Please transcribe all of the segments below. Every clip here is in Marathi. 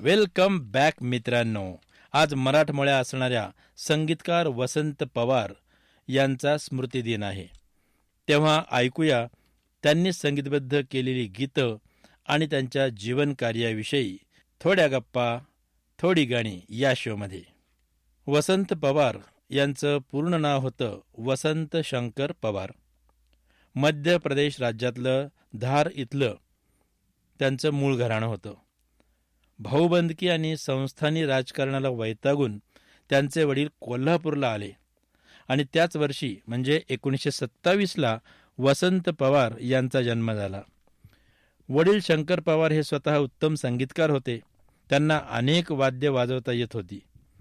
वेलकम बॅक मित्रांनो. आज मराठमोळ्या असणाऱ्या संगीतकार वसंत पवार यांचा स्मृतिदिन आहे. तेव्हा ऐकूया त्यांनी संगीतबद्ध केलेली गीतं आणि त्यांच्या जीवनकार्याविषयी थोड्या गप्पा थोडी गाणी या शोमध्ये. वसंत पवार यांचं पूर्ण नाव होतं वसंत शंकर पवार. मध्य प्रदेश राज्यातलं धार इथलं त्यांचं मूळ घराणं होतं. भाऊबंदकी आणि संस्थानी राजकारणाला वैतागून त्यांचे वडील कोल्हापूरला आले आणि त्याच वर्षी म्हणजे 1927ला वसंत पवार यांचा जन्म झाला. वडील शंकर पवार हे स्वतः उत्तम संगीतकार होते. त्यांना अनेक वाद्य वाजवता येत होती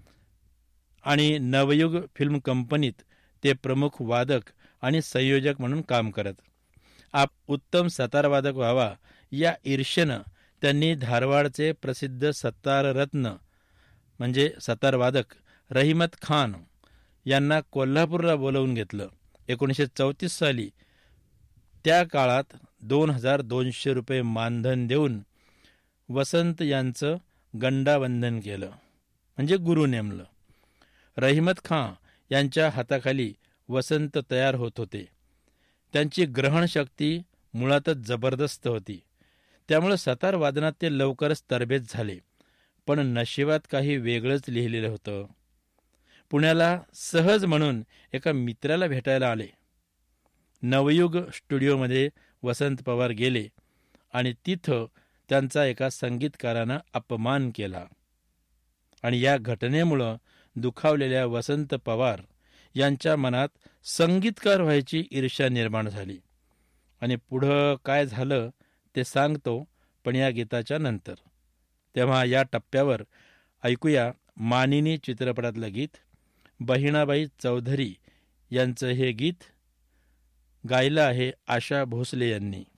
आणि नवयुग फिल्म कंपनीत ते प्रमुख वादक आणि संयोजक म्हणून काम करत. उत्तम सतारवादक व्हावा या ईर्षेनं त्यांनी धारवाडचे प्रसिद्ध सताररत्न म्हणजे सतारवादक रहिमत खान यांना कोल्हापूरला बोलवून घेतलं. 1934 साली त्या काळात 2200 रुपये मानधन देऊन वसंत यांचं गंडावंदन केलं म्हणजे गुरु नेमलं. रहिमत खान यांच्या हाताखाली वसंत तयार होत होते. त्यांची ग्रहणशक्ती मुळातच जबरदस्त होती. त्यामुळे सतार वादनात ते लवकरच तरबेज झाले. पण नशिबात काही वेगळंच लिहिलेलं होतं. पुण्याला सहज म्हणून एका मित्राला भेटायला आले. नवयुग स्टुडिओमध्ये वसंत पवार गेले आणि तिथं त्यांचा एका संगीतकारानं अपमान केला आणि या घटनेमुळं दुखावलेल्या वसंत पवार यांच्या मनात संगीतकार व्हायची ईर्ष्या निर्माण झाली. आणि पुढं काय झालं ते सांगतो पण या गीताच्या नंतर. तेव्हा या टप्प्यावर ऐकूया मानिनी चित्रपटातलं गीत. बहिणाबाई चौधरी यांचं हे गीत गायलं आहे आशा भोसले यांनी.